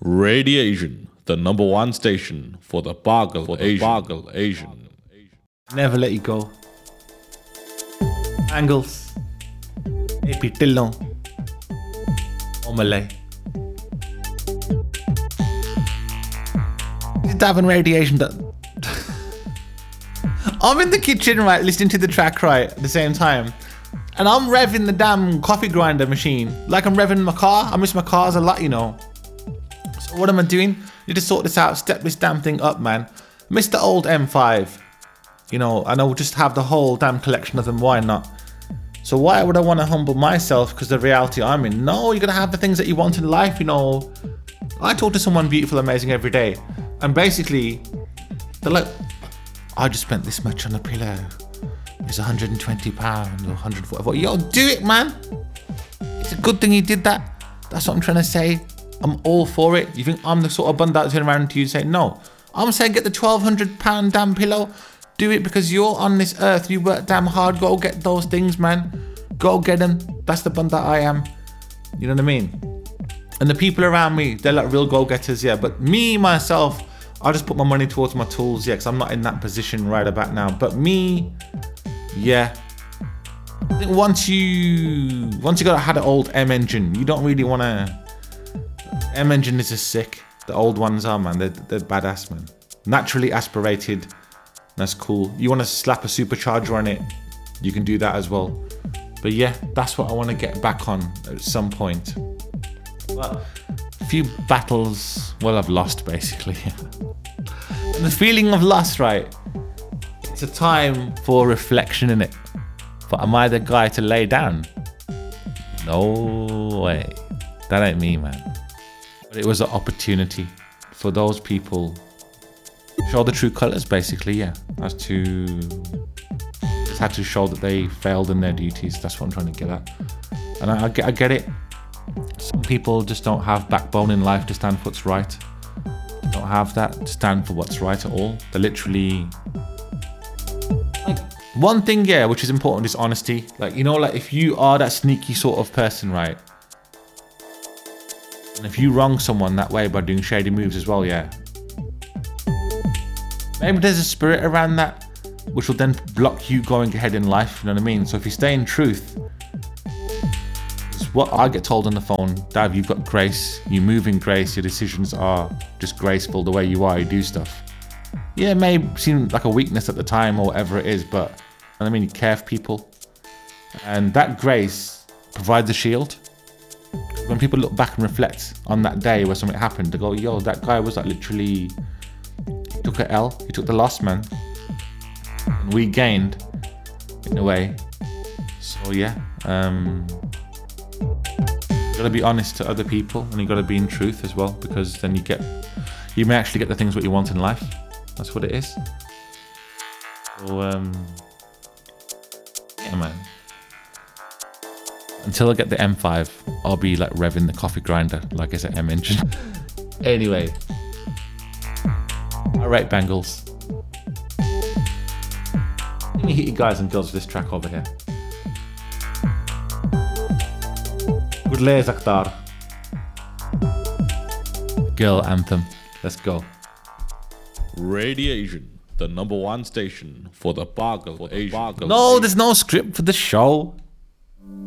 Radiation, the number one station for the Bargle Asian. Never let you go. Angles. AP Dillon. Omelette. Davin Radiation. I'm in the kitchen, right, listening to the track, right, at the same time. And I'm revving the damn coffee grinder machine. Like I'm revving my car. I miss my cars a lot, you know. So what am I doing? Need to sort this out, step this damn thing up, man. Miss the old M5. You know, and I'll just have the whole damn collection of them, why not? So why would I want to humble myself because the reality I'm in? No, you're going to have the things that you want in life, you know. I talk to someone beautiful, amazing every day. And basically, they're like, I just spent this much on a pillow. It's £120 or £140. Yo, do it, man. It's a good thing you did that. That's what I'm trying to say. I'm all for it. You think I'm the sort of bund that turn around to you and say, no. I'm saying get the £1,200 damn pillow. Do it because you're on this earth. You work damn hard. Go get those things, man. Go get them. That's the bund that I am. You know what I mean? And the people around me, they're like real go-getters, yeah. But me, myself, I just put my money towards my tools, yeah, because I'm not in that position right about now. But me, yeah. I think once you had an old M engine, you don't really want to. M engine is just sick. The old ones are, man. They're badass, man. Naturally aspirated. That's cool. You want to slap a supercharger on it, you can do that as well. But yeah, that's what I want to get back on at some point. But a few battles, well, I've lost basically. And the feeling of loss, right? It's a time for reflection in it. But am I the guy to lay down? No way. That ain't me, man. But it was an opportunity for those people. Show the true colours, basically, yeah. Just had to show that they failed in their duties. That's what I'm trying to get at. And I get it. Some people just don't have backbone in life to stand for what's right. They don't have that to stand for what's right at all. They're literally... Like, one thing, yeah, which is important is honesty. Like, you know, like if you are that sneaky sort of person, right? And if you wrong someone that way by doing shady moves as well, yeah. Maybe there's a spirit around that which will then block you going ahead in life, you know what I mean? So if you stay in truth, it's what I get told on the phone, Dav, you've got grace, you move in grace, your decisions are just graceful the way you are, you do stuff. Yeah, it may seem like a weakness at the time or whatever it is, but I mean, you care for people. And that grace provides a shield. When people look back and reflect on that day where something happened, they go, yo, that guy was like literally... took a L, he took the loss, man. And we gained, in a way. So yeah, you gotta be honest to other people, and you gotta be in truth as well, because then you may actually get the things what you want in life. That's what it is. So yeah, man. Until I get the M5, I'll be like revving the coffee grinder, like I said, M engine. Anyway. Alright, Bangles. Let me hit you guys and girls with this track over here. Good lay, Akhtar. Girl anthem. Let's go. Radiation, the number one station for the Bargle Asian. No, there's no script for the show.